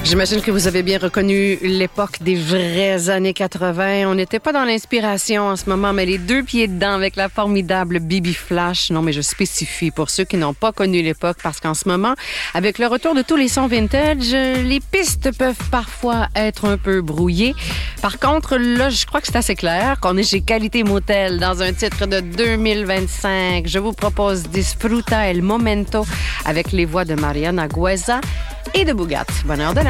J'imagine que vous avez bien reconnu l'époque des vraies années 80. On n'était pas dans l'inspiration en ce moment, mais les deux pieds dedans avec la formidable Bibi Flash. Non, mais je spécifie pour ceux qui n'ont pas connu l'époque, parce qu'en ce moment, avec le retour de tous les sons vintage, les pistes peuvent parfois être un peu brouillées. Par contre, là, je crois que c'est assez clair qu'on est chez Qualité Motel dans un titre de 2025. Je vous propose Disfruta el Momento avec les voix de Mariana Gueza et de Bugatti. Bonne heure de